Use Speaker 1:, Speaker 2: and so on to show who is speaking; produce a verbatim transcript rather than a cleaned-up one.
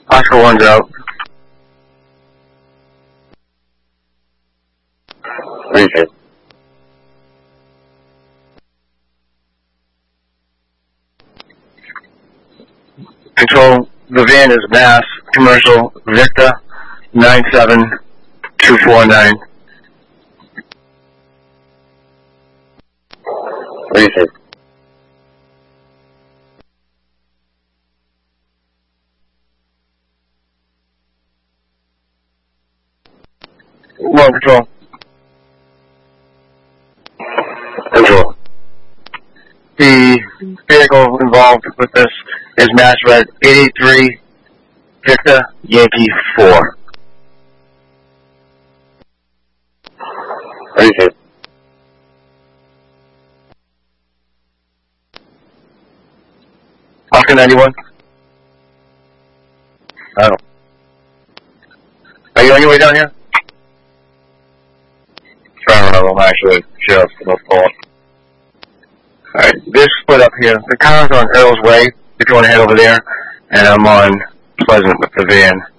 Speaker 1: Oscar one's out.
Speaker 2: Reset.
Speaker 1: Control, the van is Mass Commercial Victor nine seven two four nine.
Speaker 2: Reset.
Speaker 1: One Control.
Speaker 2: Control.
Speaker 1: The vehicle involved with this is Mass Red eight eight three Victor Yankee four.
Speaker 2: Reset.
Speaker 1: Oscar ninety-one. Oh. Are you on your way down here?
Speaker 2: I don't know, I'm actually just the phone.
Speaker 1: Alright, this split up here. The car's on Earl's Way, if you want to head over there, and I'm on Pleasant with the van.